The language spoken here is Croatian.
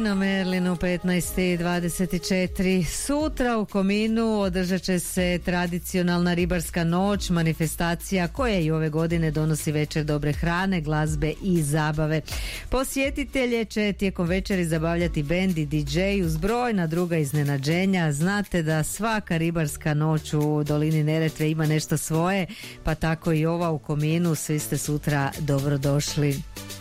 Na Merlinu 15:24. Sutra u Kominu održat će se tradicionalna ribarska noć, manifestacija koja i ove godine donosi večer dobre hrane, glazbe i zabave. Posjetitelje će tijekom večeri zabavljati bend i DJ uz brojna druga iznenađenja. Znate da svaka ribarska noć u dolini Neretve ima nešto svoje, pa tako i ova u Kominu. Svi ste sutra dobrodošli.